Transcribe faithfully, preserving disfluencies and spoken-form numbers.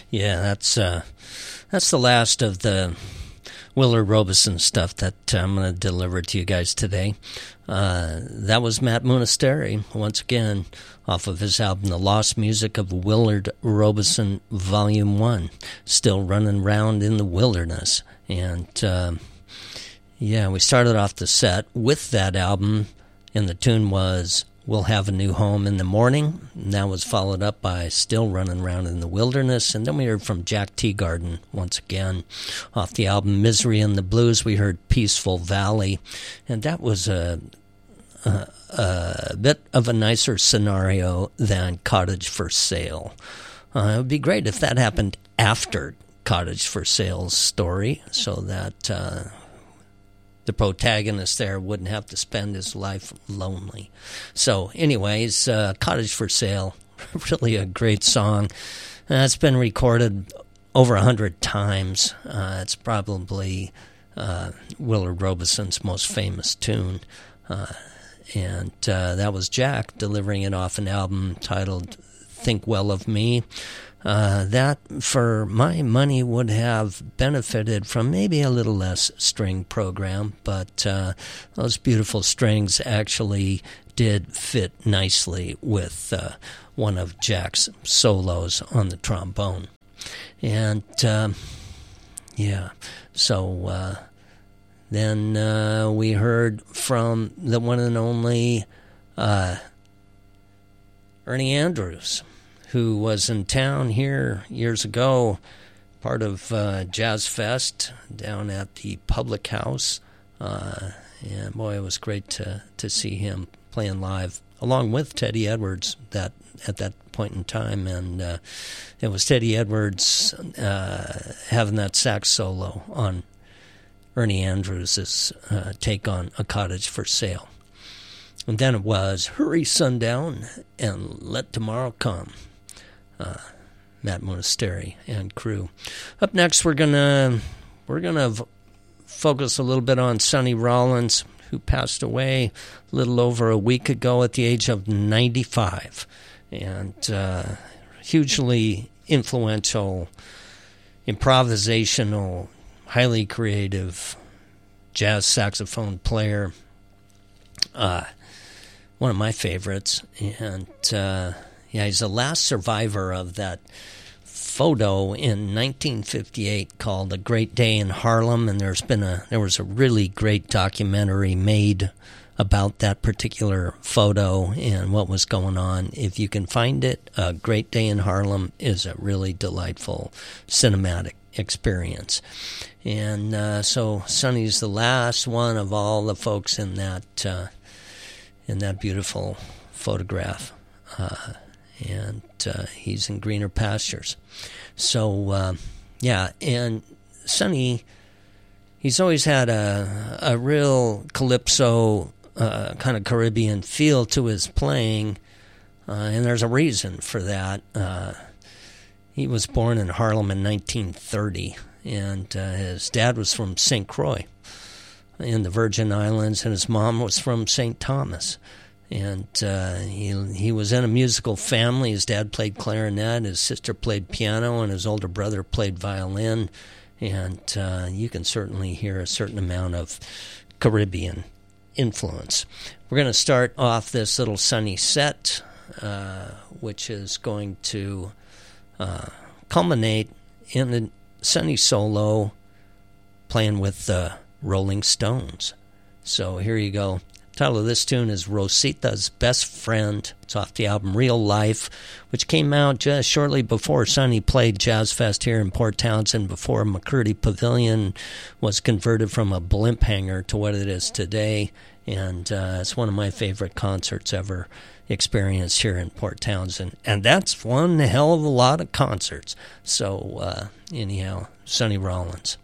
Yeah, that's uh, that's the last of the Willard Robeson stuff that I'm going to deliver to you guys today. Uh, that was Matt Monastery, once again, off of his album The Lost Music of Willard Robeson, Volume one, Still Running Round in the Wilderness. And, uh, yeah, we started off the set with that album, and the tune was We'll Have a New Home in the Morning. And that was followed up by Still Running Around in the Wilderness. And then we heard from Jack Teagarden once again. Off the album Misery and the Blues, we heard Peaceful Valley. And that was a, a, a bit of a nicer scenario than Cottage for Sale. Uh, it would be great if that happened after Cottage for Sale's story, so that Uh, the protagonist there wouldn't have to spend his life lonely. So anyways, uh, Cottage for Sale, really a great song. Uh, it's been recorded over a hundred times. Uh, it's probably uh, Willard Robeson's most famous tune. Uh, and uh, that was Jack delivering it off an album titled Think Well of Me. Uh, that, for my money, would have benefited from maybe a little less string program, but uh, those beautiful strings actually did fit nicely with uh, one of Jack's solos on the trombone. And, uh, yeah, so uh, then uh, we heard from the one and only uh, Ernie Andrews, who was in town here years ago, part of uh, Jazz Fest down at the Public House. Uh, and boy, it was great to, to see him playing live, along with Teddy Edwards that at that point in time. And uh, it was Teddy Edwards uh, having that sax solo on Ernie Andrews' uh, take on A Cottage for Sale. And then it was Hurry Sundown and Let Tomorrow Come. Uh, Matt Monastery and crew. Up next, we're gonna we're gonna v- focus a little bit on Sonny Rollins, who passed away a little over a week ago at the age of ninety-five, and uh, hugely influential, improvisational, highly creative jazz saxophone player. Uh, one of my favorites, and. Uh, Yeah, he's the last survivor of that photo in nineteen fifty-eight called "A Great Day in Harlem," and there's been a there was a really great documentary made about that particular photo and what was going on. If you can find it, "A Great Day in Harlem" is a really delightful cinematic experience. And uh, so Sonny's the last one of all the folks in that uh, in that beautiful photograph. Uh, and uh, he's in greener pastures. So, uh, yeah, and Sonny, he's always had a, a real calypso uh, kind of Caribbean feel to his playing, uh, and there's a reason for that. Uh, he was born in Harlem in nineteen thirty, and uh, his dad was from Saint Croix in the Virgin Islands, and his mom was from Saint Thomas. And uh, he he was in a musical family. His dad played clarinet, his sister played piano, and his older brother played violin. And uh, you can certainly hear a certain amount of Caribbean influence. We're going to start off this little Sonny set, uh, which is going to uh, culminate in the Sonny solo playing with the Rolling Stones. So here you go. The title of this tune is Rosita's Best Friend. It's off the album Real Life, which came out just shortly before Sonny played Jazz Fest here in Port Townsend, before McCurdy Pavilion was converted from a blimp hangar to what it is today. And uh, it's one of my favorite concerts ever experienced here in Port Townsend. And that's one hell of a lot of concerts. So, uh, anyhow, Sonny Rollins.